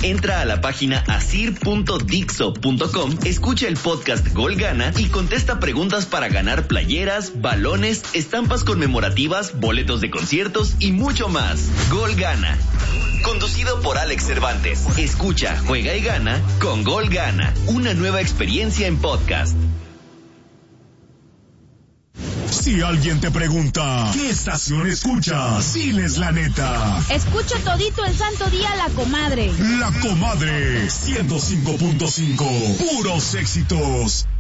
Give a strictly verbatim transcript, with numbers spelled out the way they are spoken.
Entra a la página asir punto dixo punto com, escucha el podcast Gol Gana y contesta preguntas para ganar playeras, balones, estampas conmemorativas, boletos de conciertos y mucho más. Gol Gana. Conducido por Alex Cervantes. Escucha, juega y gana con Gol Gana. Una nueva experiencia en podcast. Si alguien te pregunta, ¿qué estación escuchas? Diles la neta. Escucho todito el santo día La Comadre. La Comadre, ciento cinco punto cinco. Puros éxitos.